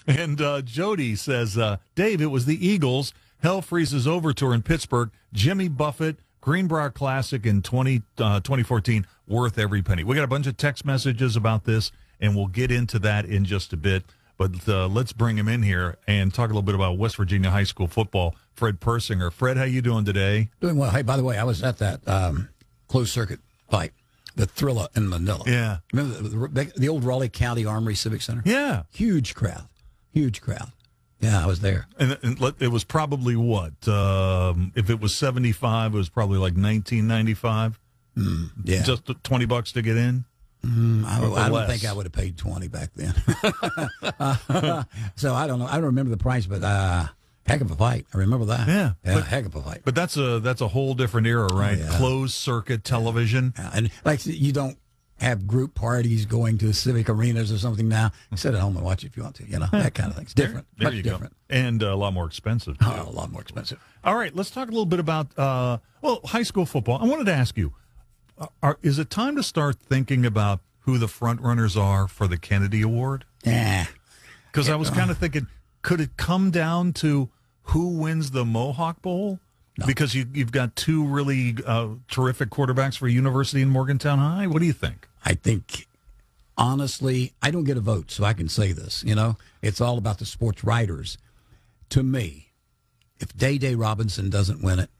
And Jody says, Dave, it was the Eagles. Hell Freezes Over tour in Pittsburgh. Jimmy Buffett, Greenbrier Classic in 2014. Worth every penny. We got a bunch of text messages about this, and we'll get into that in just a bit. But let's bring him in here and talk a little bit about West Virginia high school football. Fred Persinger. Fred, how you doing today? Doing well. Hey, by the way, I was at that closed-circuit fight, the Thrilla in Manila. Yeah. Remember the old Raleigh County Armory Civic Center? Yeah. Huge crowd. Yeah, I was there. And it was probably what? If it was 75, it was probably like 1995? Yeah. Just $20 to get in? I don't think I would have paid $20 back then. So I don't know. I don't remember the price, but heck of a fight. I remember that. Yeah, heck of a fight. But that's a whole different era, right? Yeah. Closed circuit television. Yeah. And like you don't have group parties going to civic arenas or something now. Sit at home and watch it if you want to. That kind of thing. It's different. There Much you different. go. And a lot more expensive, too. A lot more expensive. All right, let's talk a little bit about high school football. I wanted to ask you, is it time to start thinking about who the front runners are for the Kennedy Award? Yeah. Because I was kind of thinking, could it come down to who wins the Mohawk Bowl? No. Because you've got two really terrific quarterbacks for University and Morgantown High. What do you think? I think, honestly, I don't get a vote, so I can say this. It's all about the sports writers. To me, if Day Robinson doesn't win it,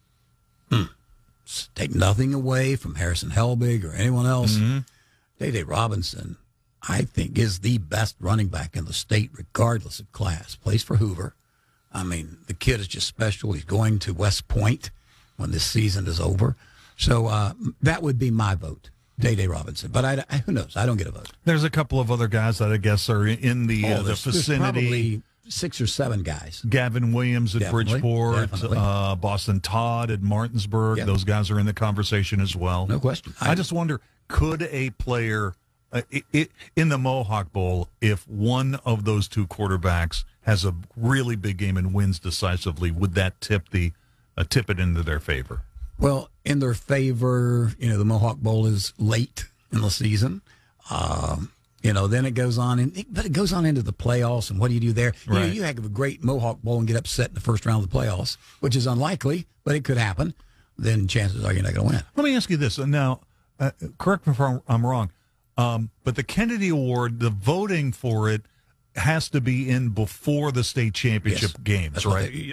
take nothing away from Harrison Helbig or anyone else. Mm-hmm. Day Robinson, I think, is the best running back in the state, regardless of class. Plays for Hoover. I mean, the kid is just special. He's going to West Point when this season is over. So that would be my vote, Day Robinson. But who knows? I don't get a vote. There's a couple of other guys that I guess are in the vicinity. There's probably 6 or 7 guys. Gavin Williams at Bridgeport, Boston Todd at Martinsburg. Yep. Those guys are in the conversation as well. No question. I just wonder, could a player in the Mohawk Bowl, if one of those two quarterbacks has a really big game and wins decisively, would that tip it into their favor? Well, in their favor, the Mohawk Bowl is late in the season. Then it goes on, but it goes on into the playoffs, and what do you do there? Right. You have a great Mohawk Bowl and get upset in the first round of the playoffs, which is unlikely, but it could happen. Then chances are you're not going to win. Let me ask you this. Now, correct me if I'm wrong, but the Kennedy Award, the voting for it has to be in before the state championship games, right?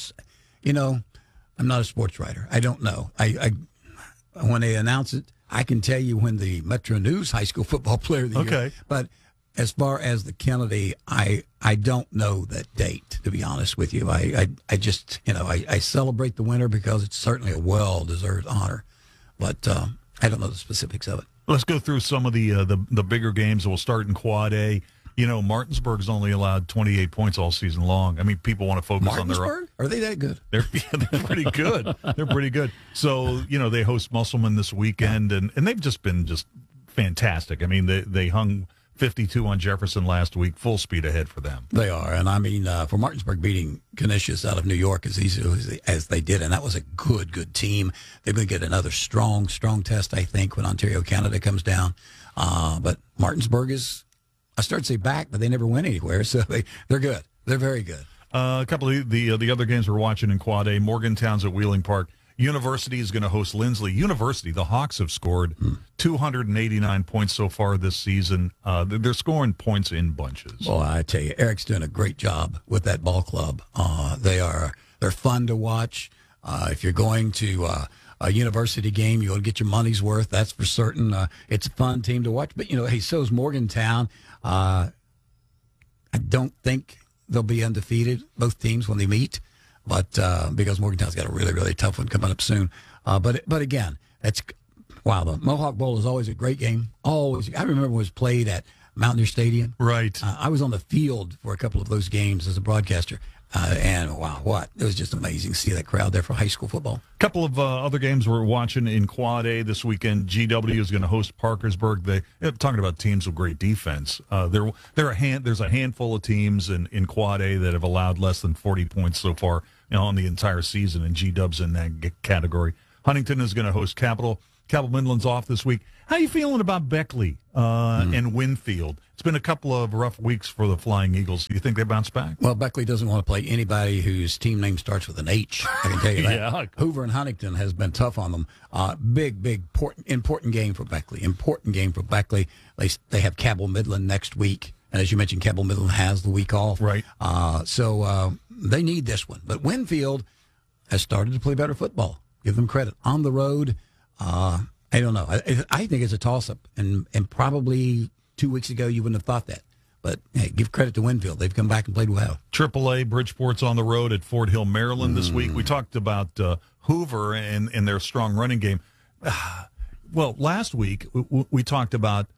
I'm not a sports writer. I don't know. I when they announce it, I can tell you when the Metro News High School Football Player of the Year. But as far as the Kennedy, I don't know that date, to be honest with you. I just, I celebrate the winner because it's certainly a well-deserved honor. But I don't know the specifics of it. Let's go through some of the bigger games. We'll start in Quad A. Martinsburg's only allowed 28 points all season long. I mean, people want to focus on their own. Are they that good? They're pretty good. They're pretty good. So, they host Musselman this weekend, and they've just been fantastic. I mean, they hung 52 on Jefferson last week, full speed ahead for them. They are. And, I mean, for Martinsburg beating Canisius out of New York as easy as they did, and that was a good team. They're going to get another strong test, I think, when Ontario, Canada comes down. But Martinsburg is, I start to say back, but they never went anywhere, so they're good. They're very good. A couple of the other games we're watching in Quad A, Morgantown's at Wheeling Park. University is going to host Lindsley. University, the Hawks have scored 289 points so far this season. They're scoring points in bunches. Well, I tell you, Eric's doing a great job with that ball club. They're fun to watch. If you're going to a University game, you'll get your money's worth. That's for certain. It's a fun team to watch. But, hey, so is Morgantown. I don't think they'll be undefeated, both teams, when they meet. But because Morgantown's got a really, really tough one coming up soon. But again, the Mohawk Bowl is always a great game. Always. I remember it was played at Mountaineer Stadium. Right. I was on the field for a couple of those games as a broadcaster. And wow, it was just amazing to see that crowd there for high school football. A couple of other games we're watching in Quad A this weekend. GW is going to host Parkersburg. Talking about teams with great defense. There's a handful of teams in Quad A that have allowed less than 40 points so far on the entire season, and GW's in that category. Huntington is going to host Capital. Capital Midland's off this week. How you feeling about Beckley and Winfield? It's been a couple of rough weeks for the Flying Eagles. Do you think they bounce back? Well, Beckley doesn't want to play anybody whose team name starts with an H. I can tell you that. Yeah. Hoover and Huntington has been tough on them. Big, important game for Beckley. Important game for Beckley. They have Cabell Midland next week. And as you mentioned, Cabell Midland has the week off. Right. So they need this one. But Winfield has started to play better football. Give them credit. On the road, I don't know. I think it's a toss-up. And probably 2 weeks ago, you wouldn't have thought that. But, hey, give credit to Winfield. They've come back and played well. AAA Bridgeport's on the road at Fort Hill, Maryland this week. We talked about Hoover and their strong running game. Well, last week we talked about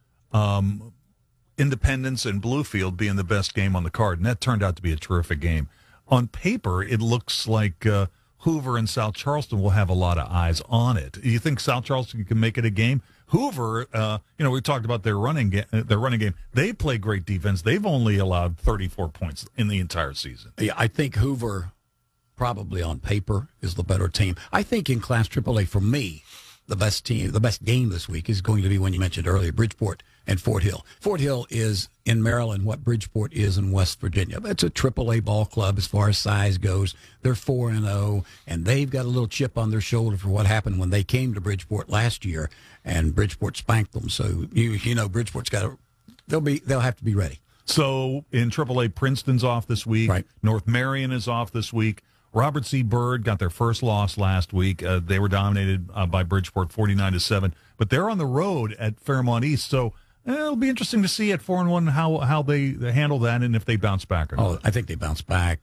Independence and Bluefield being the best game on the card, and that turned out to be a terrific game. On paper, it looks like Hoover and South Charleston will have a lot of eyes on it. Do you think South Charleston can make it a game? Hoover, we talked about their running game. They play great defense. They've only allowed 34 points in the entire season. Yeah, I think Hoover, probably on paper, is the better team. I think in Class AAA, for me, the best game this week is going to be one you mentioned earlier, Bridgeport and Fort Hill. Fort Hill is in Maryland what Bridgeport is in West Virginia. It's a AAA ball club as far as size goes. They're 4-0, and they've got a little chip on their shoulder for what happened when they came to Bridgeport last year, and Bridgeport spanked them. So you know Bridgeport's they'll have to be ready. So in AAA, Princeton's off this week. Right. North Marion is off this week. Robert C. Byrd got their first loss last week. They were dominated by Bridgeport 49-7, but they're on the road at Fairmont East. So it'll be interesting to see at 4-1 how they handle that and if they bounce back or not. Oh, I think they bounce back.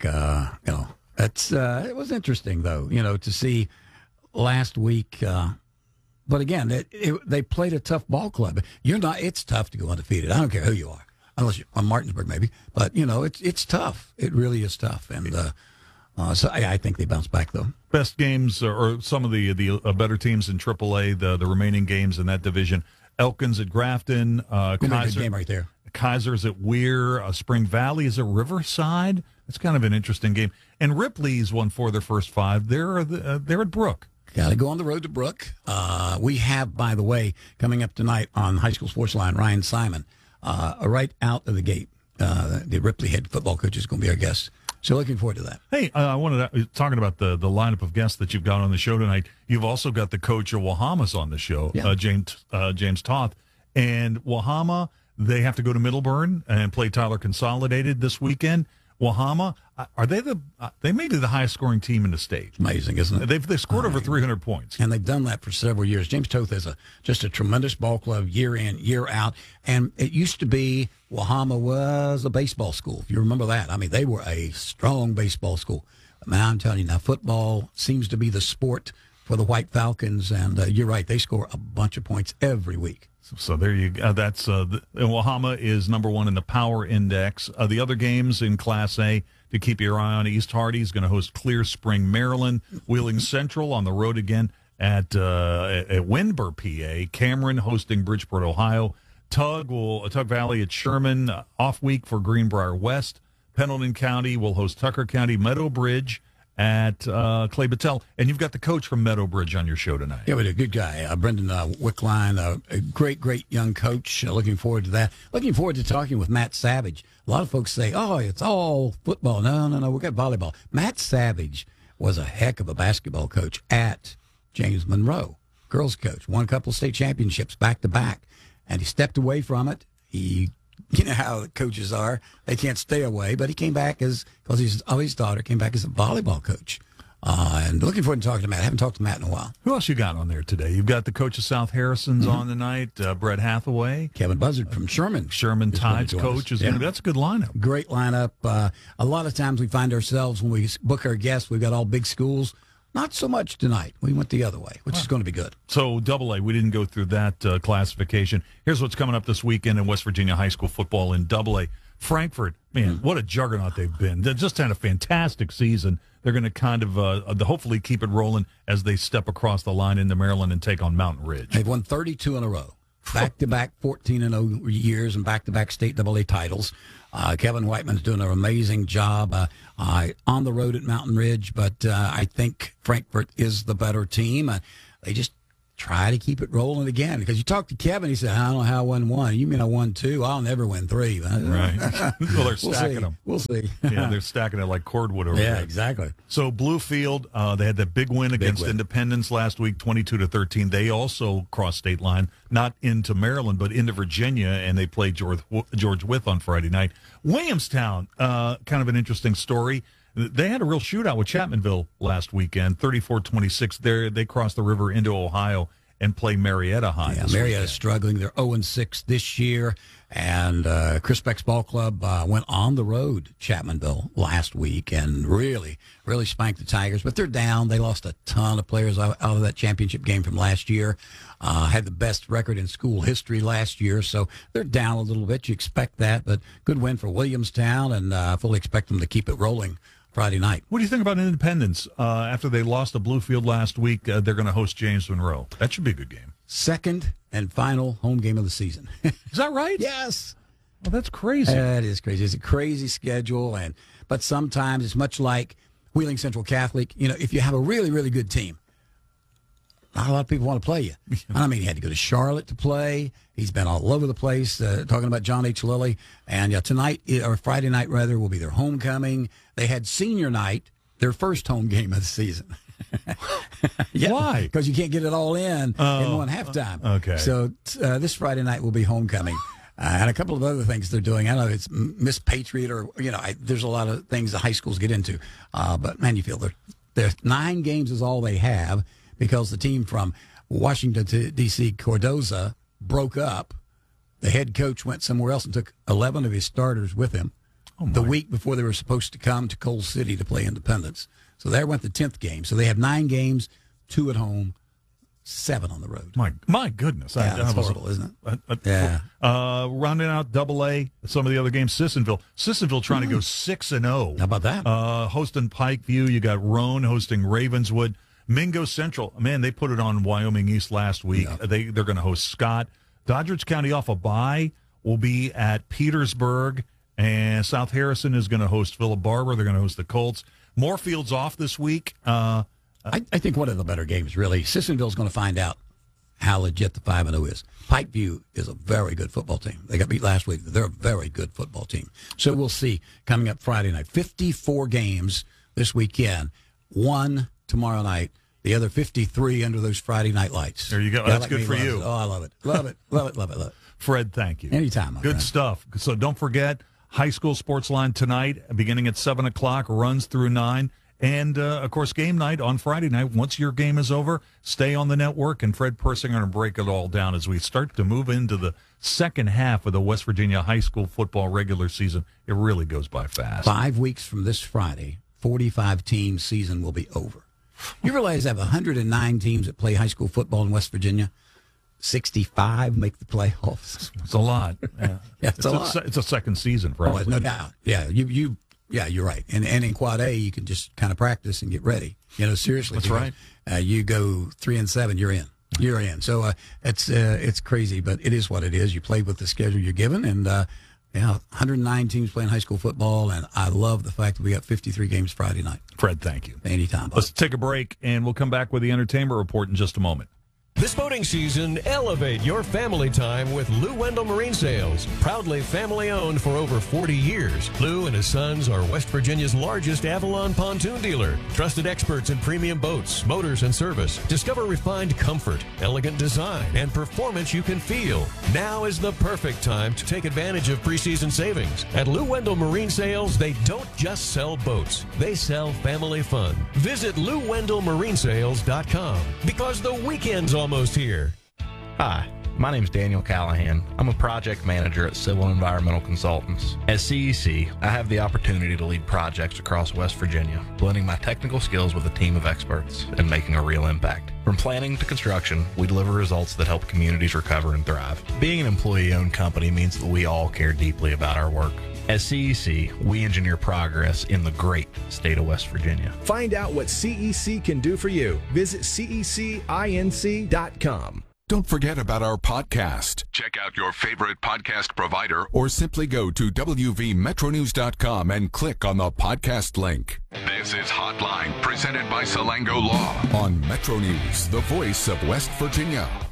It was interesting though, to see last week. But again, they played a tough ball club. It's tough to go undefeated. I don't care who you are, unless you're on Martinsburg maybe. But it's tough. It really is tough. And so I think they bounce back though. Best games or some of the better teams in AAA, the remaining games in that division. Elkins at Grafton, Kaiser, game right there. Kaiser's at Weir, Spring Valley is at Riverside. It's kind of an interesting game. And Ripley's won 4 of their first 5. They're at Brook. Got to go on the road to Brook. We have, by the way, coming up tonight on High School Sports Line, Ryan Simon, right out of the gate. The Ripley head football coach is going to be our guest. So looking forward to that. Hey, I wanted to talking about the lineup of guests that you've got on the show tonight. You've also got the coach of Wahamas on the show, yeah. James Toth. And Wahama, they have to go to Middleburn and play Tyler Consolidated this weekend. Wahama, they may be the highest scoring team in the state. Amazing, isn't it? They've scored over 300 points. And they've done that for several years. James Toth is just a tremendous ball club year in, year out. And it used to be Wahama was a baseball school, if you remember that. I mean, they were a strong baseball school. But man, I'm telling you now, football seems to be the sport for the White Falcons. And you're right, they score a bunch of points every week. So there you go. That's Wahama is number 1 in the Power Index. The other games in Class A to keep your eye on: East Hardy is going to host Clear Spring, Maryland. Wheeling Central on the road again at Windber, PA. Cameron hosting Bridgeport, Ohio. Tug Valley at Sherman. Off week for Greenbrier West. Pendleton County will host Tucker County. Meadow Bridge at Clay Battelle. And you've got the coach from Meadow Bridge on your show tonight. Yeah, we a good guy, Brendan Wickline, a great young coach. Looking forward to that. Looking forward to talking with Matt Savage. A lot of folks say, oh, it's all football. No, we got volleyball. Matt Savage was a heck of a basketball coach at James Monroe, girls coach. Won a couple of state championships back-to-back. And he stepped away from it. You know how the coaches are. They can't stay away. But he came back because his daughter came back as a volleyball coach. And looking forward to talking to Matt. I haven't talked to Matt in a while. Who else you got on there today? You've got the coach of South Harrison's on tonight, Brett Hathaway. Kevin Buzzard from Sherman. Sherman Tides coach is going to be. That's a good lineup. Great lineup. A lot of times we find ourselves when we book our guests, we've got all big schools. Not so much tonight. We went the other way, which is going to be good. So, AA, we didn't go through that classification. Here's what's coming up this weekend in West Virginia high school football in AA. Frankfort, man, what a juggernaut they've been. They just had a fantastic season. They're going to kind of hopefully keep it rolling as they step across the line into Maryland and take on Mountain Ridge. They've won 32 in a row. Back-to-back 14-0 years and back-to-back state AA titles. Kevin Whiteman's doing an amazing job on the road at Mountain Ridge, but I think Frankfort is the better team. try to keep it rolling again. Because you talk to Kevin, he said, I don't know how I won one. You mean I won two? I'll never win three. Right. Well, they're stacking them. We'll see. Yeah, they're stacking it like cordwood over there. Yeah, exactly. So Bluefield, they had that big win against Independence last week, 22-13. They also crossed state line, not into Maryland, but into Virginia, and they played George Wythe on Friday night. Williamstown, kind of an interesting story. They had a real shootout with Chapmanville last weekend, 34-26. They crossed the river into Ohio and play Marietta High. Yeah, Marietta's struggling. They're 0-6 this year. And Chris Beck's ball club went on the road to Chapmanville last week and really spanked the Tigers. But they're down. They lost a ton of players out of that championship game from last year. Had the best record in school history last year. So they're down a little bit. You expect that. But good win for Williamstown, and I fully expect them to keep it rolling Friday night. What do you think about Independence? After they lost to Bluefield last week, they're going to host James Monroe. That should be a good game. Second and final home game of the season. Is that right? Yes. Well, that's crazy. That is crazy. It's a crazy schedule, but sometimes it's much like Wheeling Central Catholic. You know, if you have a really, really good team, not a lot of people want to play you. I mean, he had to go to Charlotte to play. He's been all over the place talking about John H. Lilly. And tonight, or Friday night, rather, will be their homecoming. They had senior night, their first home game of the season. Yeah, why? Because you can't get it all in one halftime. Okay. So this Friday night will be homecoming. And a couple of other things they're doing. I don't know, it's Miss Patriot or, there's a lot of things the high schools get into. But, man, you feel there's 9 games is all they have because the team from Washington to D.C., Cardozo, broke up. The head coach went somewhere else and took 11 of his starters with him the week before they were supposed to come to Coal City to play Independence. So there went the 10th game. So they have 9 games, 2 at home, 7 on the road. My goodness. Yeah, that's horrible, isn't it? Yeah. Rounding out Double-A, some of the other games, Sissonville trying to go 6-0. How about that? Hosting Pikeview. You got Roan hosting Ravenswood. Mingo Central, man, they put it on Wyoming East last week. Yeah. They're going to host Scott. Doddridge County off a bye will be at Petersburg, and South Harrison is going to host Philip Barber. They're going to host the Colts. Moorfield's off this week. I think one of the better games, really. Sissonville's going to find out how legit the 5-0 is. Pikeview is a very good football team. They got beat last week. They're a very good football team. So we'll see coming up Friday night. 54 games this weekend. 1 tomorrow night. The other 53 under those Friday night lights. There you go. That's good for you. Oh, I love it. Love it. Love it. Love it. Love it. Fred, thank you. Anytime. Good stuff. So don't forget, High School Sports Line tonight, beginning at 7 o'clock, runs through 9. And, of course, game night on Friday night. Once your game is over, stay on the network, and Fred Persing are going to break it all down as we start to move into the second half of the West Virginia high school football regular season. It really goes by fast. 5 weeks from this Friday, 45-team season will be over. You realize I have 109 teams that play high school football in West Virginia. 65 make the playoffs. It's a lot. Yeah, it's a lot. It's a second season, probably. Oh, no doubt. Yeah, you're right. And in Quad A, you can just kind of practice and get ready. Seriously. That's right. You go 3-7, you're in. You're in. So it's crazy, but it is what it is. You play with the schedule you're given, and 109 teams playing high school football, and I love the fact that we got 53 games Friday night. Fred, thank you. Anytime. Let's take a break, and we'll come back with the entertainment report in just a moment. This boating season, elevate your family time with Lou Wendell Marine Sales. Proudly family-owned for over 40 years, Lou and his sons are West Virginia's largest Avalon pontoon dealer. Trusted experts in premium boats, motors, and service. Discover refined comfort, elegant design, and performance you can feel. Now is the perfect time to take advantage of preseason savings. At Lou Wendell Marine Sales, they don't just sell boats. They sell family fun. Visit LouWendellMarineSales.com because the weekend's almost here. Hi, my name is Daniel Callahan. I'm a project manager at Civil and Environmental Consultants. At CEC, I have the opportunity to lead projects across West Virginia, blending my technical skills with a team of experts and making a real impact. From planning to construction, we deliver results that help communities recover and thrive. Being an employee-owned company means that we all care deeply about our work. At CEC, we engineer progress in the great state of West Virginia. Find out what CEC can do for you. Visit cecinc.com. Don't forget about our podcast. Check out your favorite podcast provider or simply go to wvmetronews.com and click on the podcast link. This is Hotline, presented by Salango Law on Metro News, the voice of West Virginia.